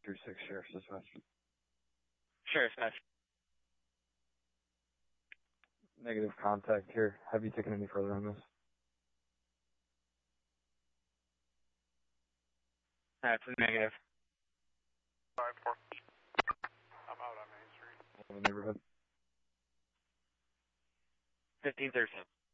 36 Sheriff's Dispatch. Sheriff's Dispatch. Negative contact here. Have you taken any further on this? That's a negative. 5-4. I'm out on Main Street. In the neighborhood. 1513.